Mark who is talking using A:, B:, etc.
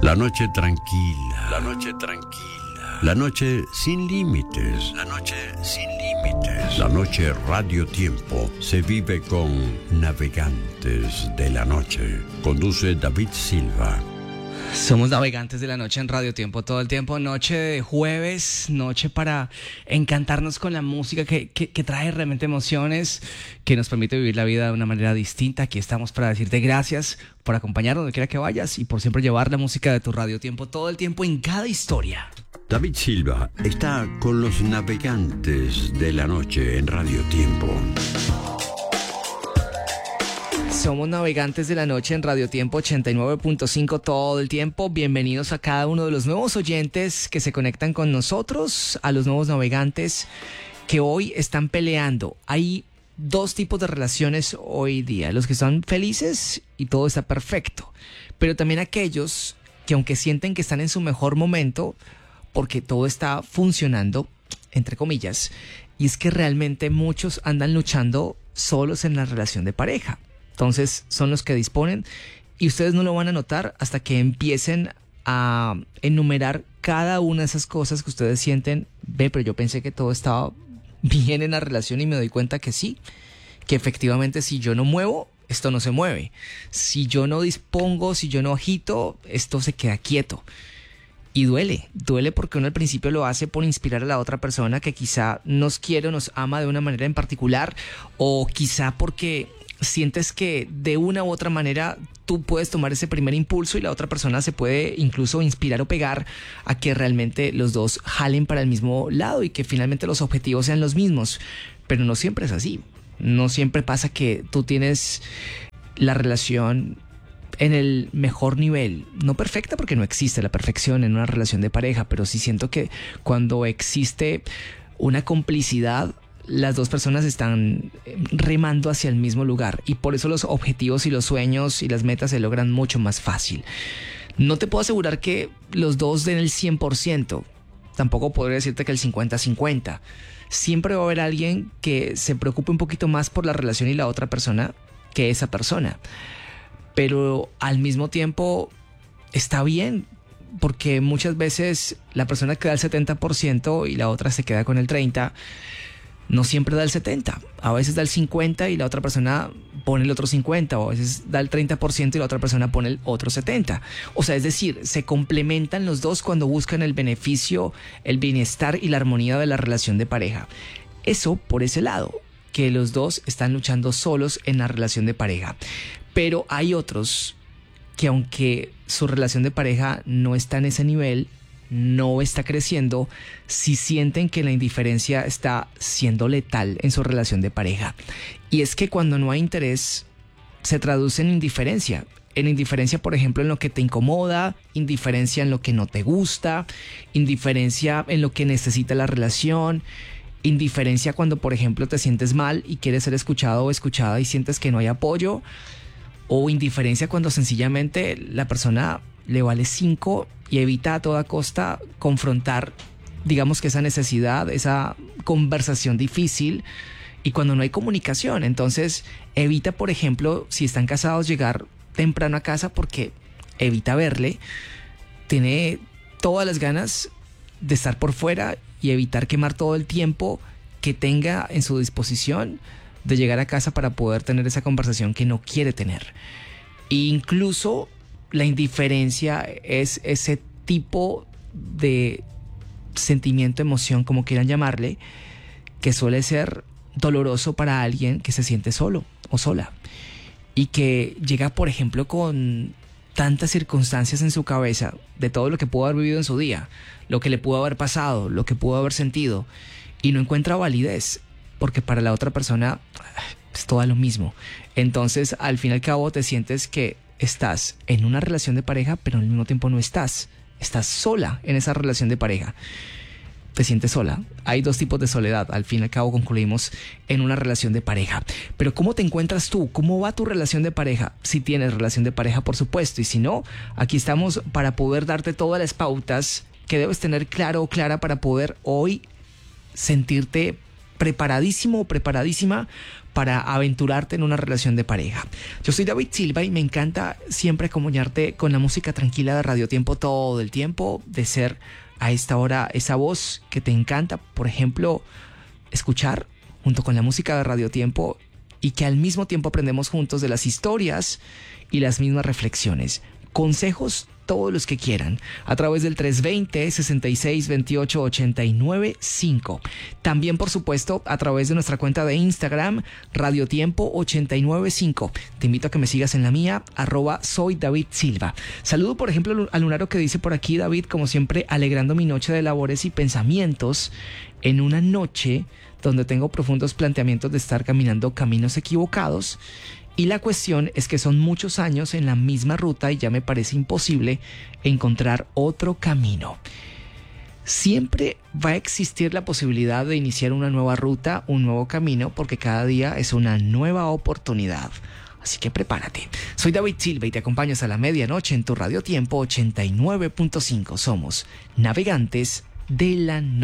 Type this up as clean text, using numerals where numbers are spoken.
A: La noche tranquila, la noche tranquila, la noche sin límites, la noche sin límites, la noche Radio Tiempo se vive con Navegantes de la Noche. Conduce David Silva.
B: Somos Navegantes de la Noche en Radio Tiempo todo el tiempo, noche de jueves, noche para encantarnos con la música que trae realmente emociones, que nos permite vivir la vida de una manera distinta. Aquí estamos para decirte gracias por acompañarnos donde quiera que vayas y por siempre llevar la música de tu Radio Tiempo todo el tiempo en cada historia.
A: David Silva está con los Navegantes de la Noche en Radio Tiempo.
B: Somos Navegantes de la Noche en Radio Tiempo 89.5 todo el tiempo. Bienvenidos a cada uno de los nuevos oyentes que se conectan con nosotros, a los nuevos navegantes que hoy están peleando. Hay dos tipos de relaciones hoy día, los que están felices y todo está perfecto, pero también aquellos que aunque sienten que están en su mejor momento, porque todo está funcionando, entre comillas, y es que realmente muchos andan luchando solos en la relación de pareja. Entonces son los que disponen y ustedes no lo van a notar hasta que empiecen a enumerar cada una de esas cosas que ustedes sienten. Ve, pero yo pensé que todo estaba bien en la relación y me doy cuenta que sí, que efectivamente si yo no muevo, esto no se mueve. Si yo no dispongo, si yo no agito, esto se queda quieto. Y duele porque uno al principio lo hace por inspirar a la otra persona que quizá nos quiere o nos ama de una manera en particular, o quizá porque sientes que de una u otra manera tú puedes tomar ese primer impulso y la otra persona se puede incluso inspirar o pegar a que realmente los dos jalen para el mismo lado y que finalmente los objetivos sean los mismos. Pero no siempre es así. No siempre pasa que tú tienes la relación en el mejor nivel, no perfecta porque no existe la perfección en una relación de pareja, pero sí siento que cuando existe una complicidad, las dos personas están remando hacia el mismo lugar y por eso los objetivos y los sueños y las metas se logran mucho más fácil. No te puedo asegurar que los dos den el 100%, tampoco podría decirte que el 50-50. Siempre va a haber alguien que se preocupe un poquito más por la relación y la otra persona que esa persona. Pero al mismo tiempo está bien, porque muchas veces la persona que da el 70% y la otra se queda con el 30%, no siempre da el 70%. A veces da el 50% y la otra persona pone el otro 50%, o a veces da el 30% y la otra persona pone el otro 70%. O sea, es decir, se complementan los dos cuando buscan el beneficio, el bienestar y la armonía de la relación de pareja. Eso por ese lado, que los dos están luchando solos en la relación de pareja. Pero hay otros que aunque su relación de pareja no está en ese nivel, no está creciendo, si sienten que la indiferencia está siendo letal en su relación de pareja. Y es que cuando no hay interés, se traduce en indiferencia. En indiferencia, por ejemplo, en lo que te incomoda, indiferencia en lo que no te gusta, indiferencia en lo que necesita la relación, indiferencia cuando, por ejemplo, te sientes mal y quieres ser escuchado o escuchada y sientes que no hay apoyo, o indiferencia cuando sencillamente la persona le vale 5 y evita a toda costa confrontar, digamos que esa necesidad, esa conversación difícil, y cuando no hay comunicación, entonces evita, por ejemplo, si están casados, llegar temprano a casa porque evita verle, tiene todas las ganas de estar por fuera y evitar quemar todo el tiempo que tenga en su disposición de llegar a casa para poder tener esa conversación que no quiere tener. E incluso la indiferencia es ese tipo de sentimiento, emoción, como quieran llamarle, que suele ser doloroso para alguien que se siente solo o sola y que llega, por ejemplo, con tantas circunstancias en su cabeza de todo lo que pudo haber vivido en su día, lo que le pudo haber pasado, lo que pudo haber sentido, y no encuentra validez porque para la otra persona es todo lo mismo. Entonces, al fin y al cabo, te sientes que estás en una relación de pareja, pero al mismo tiempo no estás sola en esa relación de pareja. Te sientes sola. Hay dos tipos de soledad. Al fin y al cabo concluimos en una relación de pareja. Pero ¿cómo te encuentras tú? ¿Cómo va tu relación de pareja? Si tienes relación de pareja, por supuesto. Y si no, aquí estamos para poder darte todas las pautas que debes tener claro o clara para poder hoy sentirte preparadísimo o preparadísima para aventurarte en una relación de pareja. Yo soy David Silva y me encanta siempre acompañarte con la música tranquila de Radio Tiempo todo el tiempo, de ser a esta hora esa voz que te encanta, por ejemplo, escuchar junto con la música de Radio Tiempo y que al mismo tiempo aprendemos juntos de las historias y las mismas reflexiones. Consejos todos los que quieran a través del 320-6628-895. También, por supuesto, a través de nuestra cuenta de Instagram, Radio Tiempo 895. Te invito a que me sigas en la mía, @soydavidsilva. Saludo, por ejemplo, al Lunaro que dice por aquí: David, como siempre, alegrando mi noche de labores y pensamientos en una noche donde tengo profundos planteamientos de estar caminando caminos equivocados. Y la cuestión es que son muchos años en la misma ruta y ya me parece imposible encontrar otro camino. Siempre va a existir la posibilidad de iniciar una nueva ruta, un nuevo camino, porque cada día es una nueva oportunidad. Así que prepárate. Soy David Silva y te acompaño hasta la medianoche en tu Radio Tiempo 89.5. Somos navegantes de la noche.